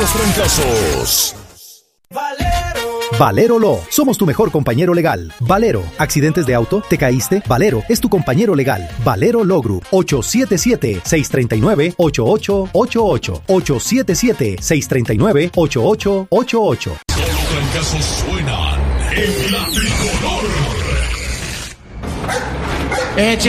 los trancazos. Valero Law, somos tu mejor compañero legal. Valero, accidentes de auto, te caíste, Valero es tu compañero legal. Valero Law Group, 877-639-8888. 877-639-8888. Los trancazos suenan en la tricolor.